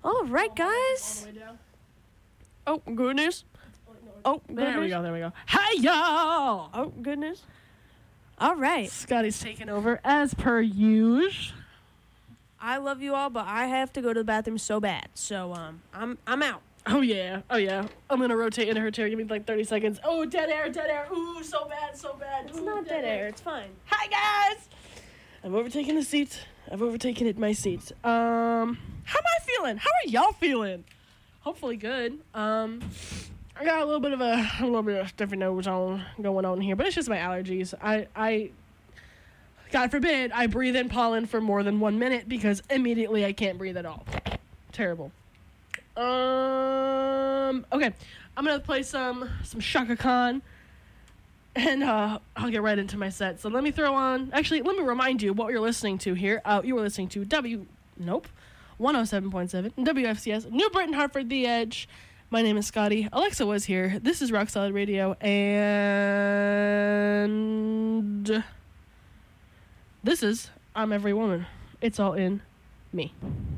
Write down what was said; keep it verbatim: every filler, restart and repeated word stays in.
All right, guys. Oh, goodness. Oh, goodness. There we go, there we go. Hi, y'all! Oh, goodness. All right. Scotty's taking over as per usual. I love you all, but I have to go to the bathroom so bad. So, um, I'm I'm out. Oh, yeah. Oh, yeah. I'm going to rotate into her chair. Give me like thirty seconds. Oh, dead air, dead air. Ooh, so bad, so bad. It's Ooh, not dead air. It's fine. Hi, guys! I've overtaken the seat. I've overtaken it my seat. Um, how am I feeling? How are y'all feeling? Hopefully good. Um, I got a little bit of a, a little bit of different nose on going on here, but it's just my allergies. I, I, God forbid, I breathe in pollen for more than one minute because immediately I can't breathe at all. Terrible. Um, okay. I'm going to play some, some Shaka Khan. And uh, I'll get right into my set. So let me throw on... Actually, let me remind you what you're listening to here. Uh, you were listening to W... Nope. one oh seven point seven W F C S, New Britain, Hartford, The Edge. My name is Scotty. Alexa was here. This is Rock Solid Radio. And... This is I'm Every Woman. It's all in me.